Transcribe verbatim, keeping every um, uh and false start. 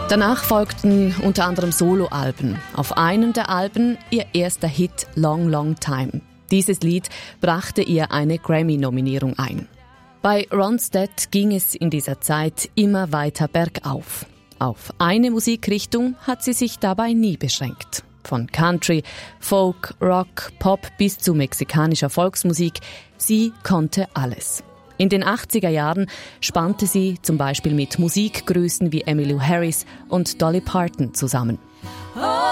Danach folgten unter anderem Soloalben. Auf einem der Alben ihr erster Hit Long Long Time. Dieses Lied brachte ihr eine Grammy-Nominierung ein. Bei Ronstadt ging es in dieser Zeit immer weiter bergauf. Auf eine Musikrichtung hat sie sich dabei nie beschränkt. Von Country, Folk, Rock, Pop bis zu mexikanischer Volksmusik, sie konnte alles. In den achtziger Jahren spannte sie zum Beispiel mit Musikgrößen wie Emmylou Harris und Dolly Parton zusammen.